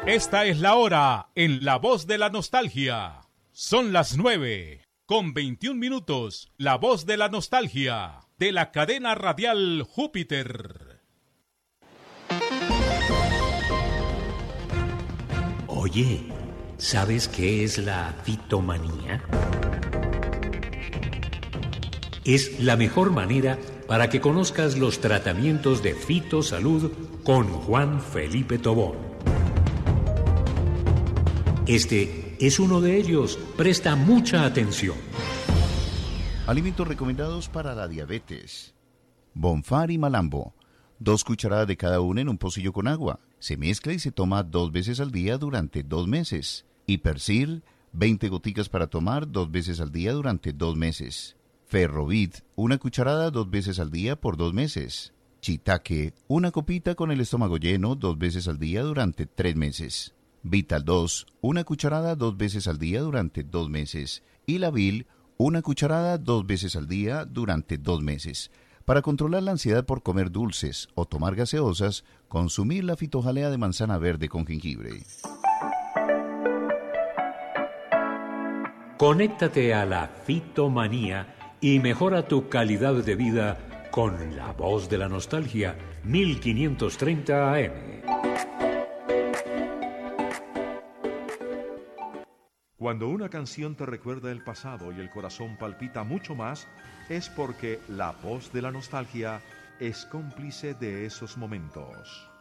Esta es la hora en La Voz de la Nostalgia. Son las 9:21. La Voz de la Nostalgia, de la cadena radial Júpiter. Oye, ¿sabes qué es la fitomanía? Es la mejor manera para que conozcas los tratamientos de fitosalud con Juan Felipe Tobón. Este es uno de ellos. Presta mucha atención. Alimentos recomendados para la diabetes. Bonfar y malambo. 2 cucharadas de cada una en un pocillo con agua. Se mezcla y se toma 2 veces al día durante 2 meses. Hipercir, 20 goticas para tomar 2 veces al día durante 2 meses. Ferrovit, 1 cucharada 2 veces al día por 2 meses. Chitaque, 1 copita con el estómago lleno 2 veces al día durante 3 meses. Vital 2, 1 cucharada 2 veces al día durante 2 meses. Y Lavil, 1 cucharada 2 veces al día durante 2 meses. Para controlar la ansiedad por comer dulces o tomar gaseosas, consumir la fitojalea de manzana verde con jengibre. Conéctate a la fitomanía y mejora tu calidad de vida con La Voz de la Nostalgia, 1530 AM. Cuando una canción te recuerda el pasado y el corazón palpita mucho más, es porque La Voz de la Nostalgia es cómplice de esos momentos.